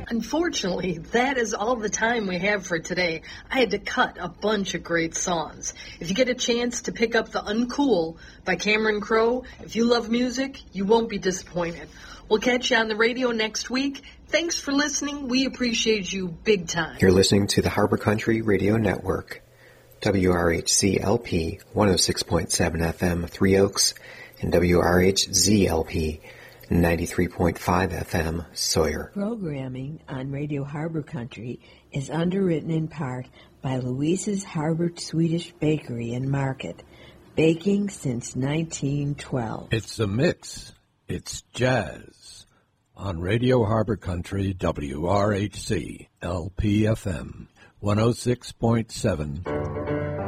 Unfortunately, that is all the time we have for today. I had to cut a bunch of great songs. If you get a chance to pick up The Uncool by Cameron Crowe, if you love music, you won't be disappointed. We'll catch you on the radio next week. Thanks for listening. We appreciate you big time. You're listening to the Harbor Country Radio Network, WRHC-LP 106.7 FM, Three Oaks, and WRHZ-LP 93.5 FM, Sawyer. Programming on Radio Harbor Country is underwritten in part by Louise's Harbor Swedish Bakery and Market, baking since 1912. It's a mix. It's jazz on Radio Harbor Country, WRHC, LPFM 106.7.